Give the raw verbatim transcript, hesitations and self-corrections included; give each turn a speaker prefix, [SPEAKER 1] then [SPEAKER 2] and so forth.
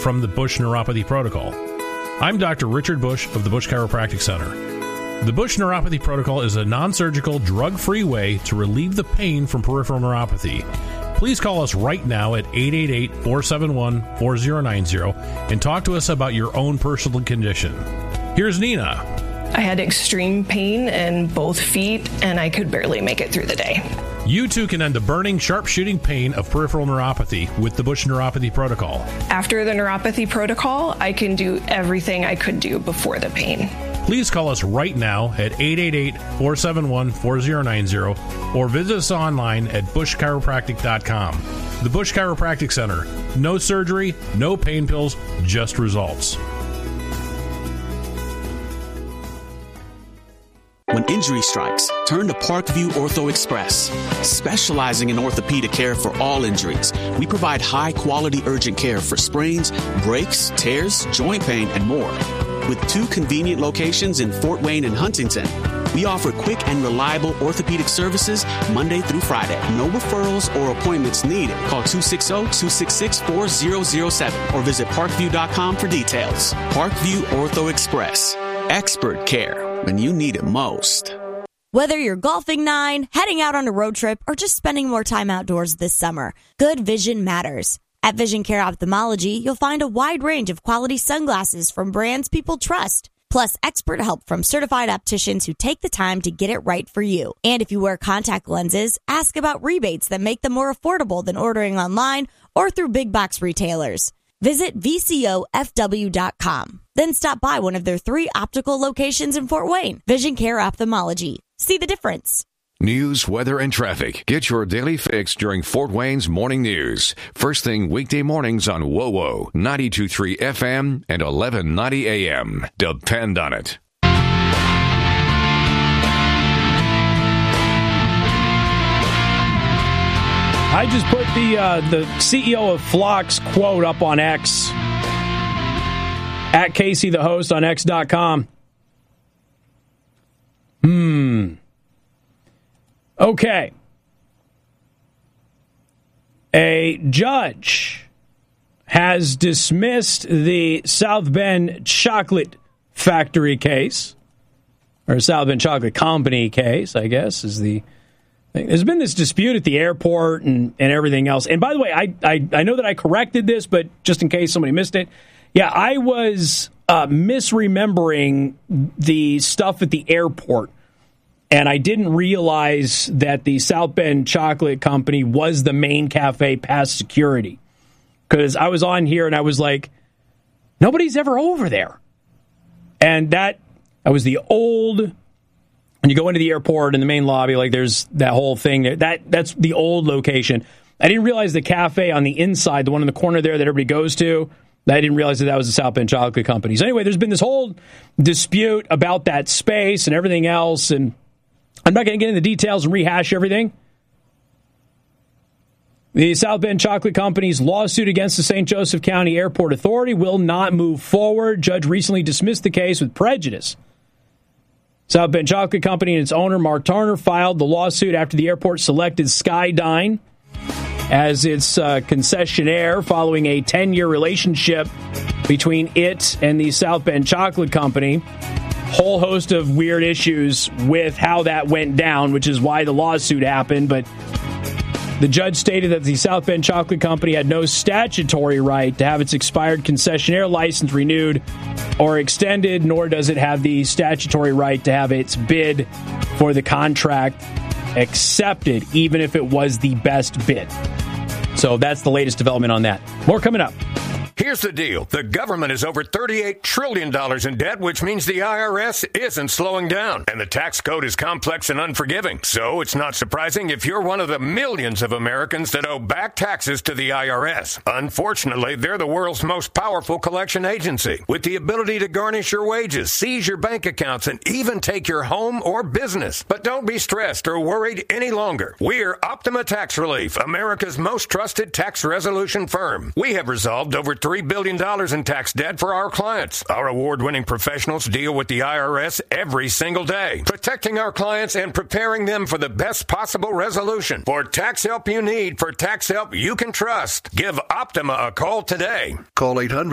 [SPEAKER 1] from the Bush Neuropathy Protocol. I'm Doctor Richard Bush of the Bush Chiropractic Center. The Bush Neuropathy Protocol is a non-surgical, drug-free way to relieve the pain from peripheral neuropathy. Please call us right now at eight eight eight, four seven one, four zero nine zero and talk to us about your own personal condition. Here's Nina.
[SPEAKER 2] I had extreme pain in both feet, and I could barely make it through the day.
[SPEAKER 1] You too can end the burning, sharp-shooting pain of peripheral neuropathy with the Bush Neuropathy Protocol. After the neuropathy protocol, I can do everything I could do before the pain. Please call us right now at eight eight eight, four seven one, four zero nine zero or visit us online at bush chiropractic dot com. The Bush Chiropractic Center. No surgery, no pain pills, just results.
[SPEAKER 3] When injury strikes, turn to Parkview Ortho Express. Specializing in orthopedic care for all injuries, we provide high-quality urgent care for sprains, breaks, tears, joint pain, and more. With two convenient locations in Fort Wayne and Huntington, we offer quick and reliable orthopedic services Monday through Friday. No referrals or appointments needed. Call two six zero, two six six, four zero zero seven or visit parkview dot com for details. Parkview Ortho Express. Expert care when you need it most.
[SPEAKER 4] Whether you're golfing nine, heading out on a road trip, or just spending more time outdoors this summer, good vision matters. At Vision Care Ophthalmology, you'll find a wide range of quality sunglasses from brands people trust, plus expert help from certified opticians who take the time to get it right for you. And if you wear contact lenses, ask about rebates that make them more affordable than ordering online or through big box retailers. Visit V C O F W dot com. Then stop by one of their three optical locations in Fort Wayne. Vision Care Ophthalmology. See the difference.
[SPEAKER 5] News, weather, and traffic. Get your daily fix during Fort Wayne's Morning News. First thing weekday mornings on W O W O, ninety-two point three F M and eleven ninety A M. Depend on it.
[SPEAKER 6] I just put the uh, the C E O of Phlox quote up on X, at Casey the host on X dot com. Hmm. Okay. A judge has dismissed the South Bend Chocolate Factory case, or South Bend Chocolate Company case, I guess, is the thing. There's been this dispute at the airport and, and everything else. And by the way, I, I I know that I corrected this, but just in case somebody missed it, yeah, I was uh, misremembering the stuff at the airport. And I didn't realize that the South Bend Chocolate Company was the main cafe past security. Because I was on here and I was like, nobody's ever over there. And that, that was the old, when you go into the airport in the main lobby, like there's that whole thing there. That, that's the old location. I didn't realize the cafe on the inside, the one in the corner there that everybody goes to, I didn't realize that that was the South Bend Chocolate Company. So anyway, there's been this whole dispute about that space and everything else, and I'm not going to get into the details and rehash everything. The South Bend Chocolate Company's lawsuit against the Saint Joseph County Airport Authority will not move forward. Judge recently dismissed the case with prejudice. South Bend Chocolate Company and its owner, Mark Turner, filed the lawsuit after the airport selected Skydine as its uh, concessionaire following a ten-year relationship between it and the South Bend Chocolate Company. Whole host of weird issues with how that went down, which is why the lawsuit happened. But the judge stated that the South Bend Chocolate Company had no statutory right to have its expired concessionaire license renewed or extended, nor does it have the statutory right to have its bid for the contract accepted, even if it was the best bid. So that's the latest development on that. More coming up.
[SPEAKER 7] Here's the deal. The government is over thirty-eight trillion dollars in debt, which means the I R S isn't slowing down. And the tax code is complex and unforgiving. So it's not surprising if you're one of the millions of Americans that owe back taxes to the I R S. Unfortunately, they're the world's most powerful collection agency, with the ability to garnish your wages, seize your bank accounts, and even take your home or business. But don't be stressed or worried any longer. We're Optima Tax Relief, America's most trusted tax resolution firm. We have resolved over three billion dollars in tax debt for our clients. Our award-winning professionals deal with the I R S every single day, protecting our clients and preparing them for the best possible resolution. For tax help you need, for tax help you can trust, give Optima a call today.
[SPEAKER 8] Call eight hundred